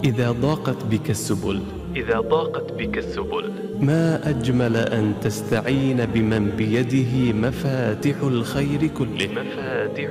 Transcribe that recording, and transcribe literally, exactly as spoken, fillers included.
إذا ضاقت بك السبل إذا ضاقت بك السبل ما أجمل أن تستعين بمن بيده مفاتح الخير كله مفاتح